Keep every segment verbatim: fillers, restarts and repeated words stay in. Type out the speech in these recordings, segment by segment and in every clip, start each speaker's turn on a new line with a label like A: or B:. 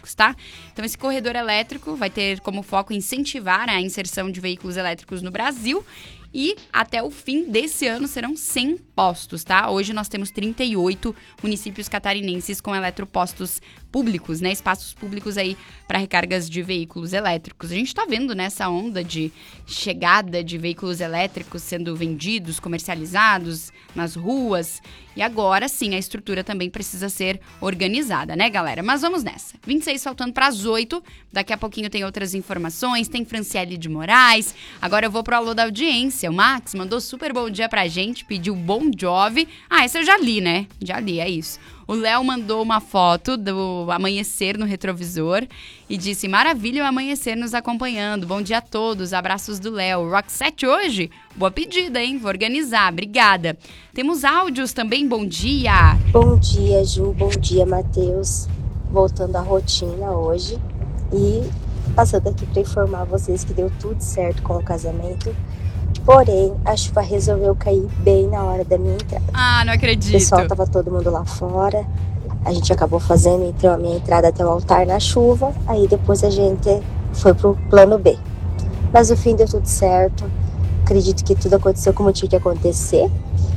A: elétricos, tá? Então, esse corredor elétrico vai ter como foco incentivar a inserção de veículos elétricos no Brasil. E até o fim desse ano serão cem postos, tá? Hoje nós temos trinta e oito municípios catarinenses com eletropostos públicos, né? Espaços públicos aí para recargas de veículos elétricos. A gente está vendo nessa onda de chegada de veículos elétricos sendo vendidos, comercializados nas ruas. E agora sim, a estrutura também precisa ser organizada, né, galera? Mas vamos nessa. vinte e seis faltando para as oito. Daqui a pouquinho tem outras informações. Tem Franciele de Moraes. Agora eu vou pro alô da audiência. O Max mandou super bom dia pra gente, pediu Bon Jovi. Ah, esse eu já li, né? Já li, é isso. O Léo mandou uma foto do amanhecer no retrovisor e disse, maravilha o amanhecer nos acompanhando. Bom dia a todos, abraços do Léo. Roxette hoje? Boa pedida, hein? Vou organizar, obrigada. Temos áudios também, bom dia.
B: Bom dia, Ju, bom dia, Matheus. Voltando à rotina hoje e passando aqui para informar vocês que deu tudo certo com o casamento. Porém, a chuva resolveu cair bem na hora da minha entrada.
A: Ah, não acredito.
B: O pessoal tava todo mundo lá fora. A gente acabou fazendo, então, a minha entrada até o altar na chuva. Aí depois a gente foi pro plano B. Mas no fim deu tudo certo. Acredito que tudo aconteceu como tinha que acontecer.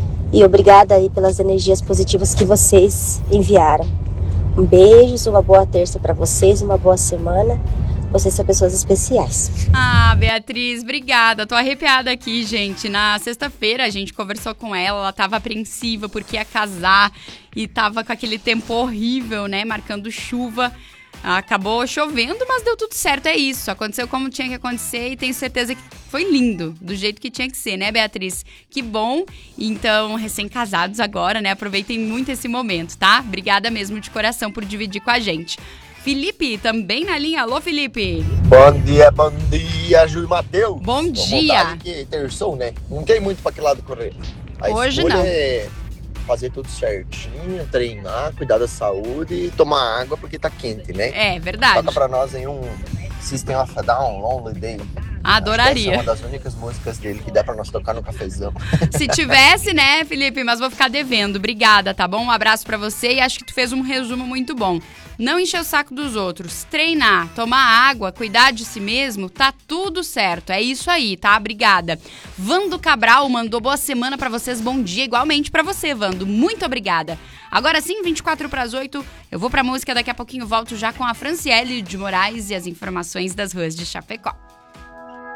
B: E obrigada aí pelas energias positivas que vocês enviaram. Um beijo, uma boa terça para vocês, uma boa semana. Vocês são pessoas especiais.
A: Ah, Beatriz, obrigada. Tô arrepiada aqui, gente. Na sexta-feira a gente conversou com ela, ela tava apreensiva porque ia casar e tava com aquele tempo horrível, né? Marcando chuva. Acabou chovendo, mas deu tudo certo, é isso. Aconteceu como tinha que acontecer e tenho certeza que foi lindo, do jeito que tinha que ser, né, Beatriz? Que bom. Então, recém-casados agora, né? Aproveitem muito esse momento, tá? Obrigada mesmo de coração por dividir com a gente. Felipe, também na linha. Alô, Felipe.
C: Bom dia, bom dia, Ju e Matheus.
A: Bom dia.
C: Que terçou, né? Não tem muito pra que lado correr. A
A: Hoje
C: escolha
A: não.
C: É fazer tudo certinho, treinar, cuidar da saúde e tomar água porque tá quente, né?
A: É, verdade.
C: Toca pra nós aí um System of a Down, Lonely Day.
A: Adoraria.
C: Essa é uma das únicas músicas dele que dá pra nós tocar no cafezão.
A: Se tivesse, né, Felipe? Mas vou ficar devendo. Obrigada, tá bom? Um abraço pra você e acho que tu fez um resumo muito bom. Não encher o saco dos outros, treinar, tomar água, cuidar de si mesmo, tá tudo certo. É isso aí, tá? Obrigada. Vando Cabral mandou boa semana pra vocês, bom dia igualmente pra você, Vando. Muito obrigada. Agora sim, vinte e quatro para as oito, eu vou pra música, daqui a pouquinho volto já com a Franciele de Moraes e as informações das ruas de Chapecó.